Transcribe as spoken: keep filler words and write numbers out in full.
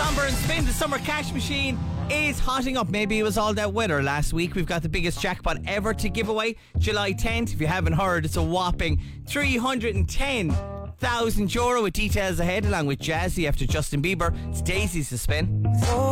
John Byrne Spin, the summer cash machine is hotting up. Maybe it was all that weather last week. We've got the biggest jackpot ever to give away. July tenth, if you haven't heard, it's a whopping three hundred ten thousand euro with details ahead, along with Jazzy after Justin Bieber. It's Daisy's to spin.